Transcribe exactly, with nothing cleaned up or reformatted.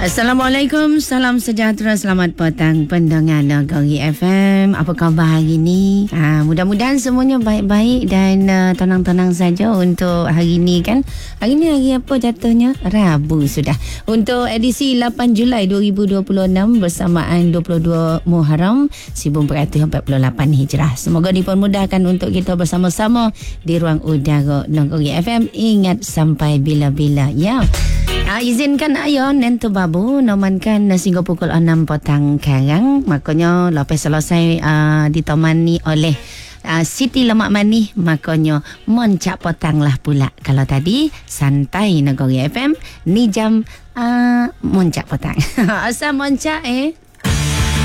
Assalamualaikum, salam sejahtera, selamat petang pendengar Negeri F M. Apa khabar hari ni? Ha, mudah-mudahan semuanya baik-baik dan uh, tenang-tenang saja untuk hari ni kan. Hari ni hari apa jatuhnya? Rabu sudah. Untuk edisi lapan Julai dua ribu dua puluh enam bersamaan dua puluh dua Muharram seribu empat ratus empat puluh lapan Hijrah. Semoga dipermudahkan untuk kita bersama-sama di ruang udara Negeri F M. Ingat sampai bila-bila ya. Uh, izinkan ayah nentu babu nomankan sehingga pukul enam petang karang. Makanya lepas selesai uh, ditemani oleh uh, Siti Lemak Manis, makanya moncak petang lah pula. Kalau tadi santai Negeri F M, ni jam uh, moncak petang. Asal moncak eh